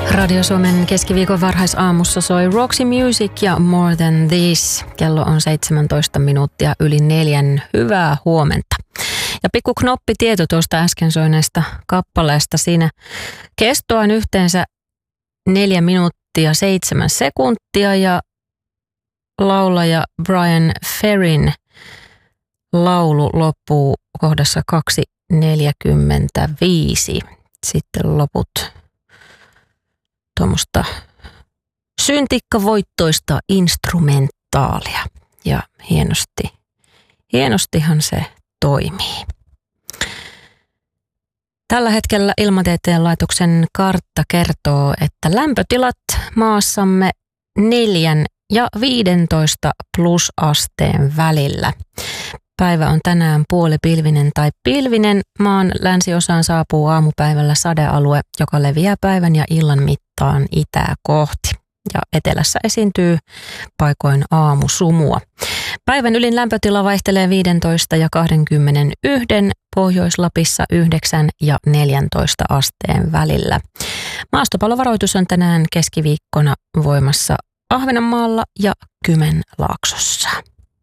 Radio Suomen keskiviikon varhaisaamussa soi Roxy Music ja More Than This. Kello on 17 minuuttia yli 4. Hyvää huomenta. Ja pikku knoppitieto tuosta äsken soineesta kappaleesta. Siinä kestoa on yhteensä 4 minuuttia 7 sekuntia ja laulaja Bryan Ferryn laulu loppuu kohdassa 2.45. Sitten loput tuommoista syntikkavoittoista instrumentaalia ja hienostihan se toimii. Tällä hetkellä Ilmatieteen laitoksen kartta kertoo, että lämpötilat maassamme 4 ja 15 plusasteen välillä. Päivä on tänään puolipilvinen tai pilvinen. Maan länsiosaan saapuu aamupäivällä sadealue, joka leviää päivän ja illan mittaan itää kohti. Ja etelässä esiintyy paikoin aamusumua. Päivän ylin lämpötila vaihtelee 15 ja 21, Pohjois-Lapissa 9 ja 14 asteen välillä. Maastopallovaroitus on tänään keskiviikkona voimassa Ahvenanmaalla ja Kymenlaaksossa.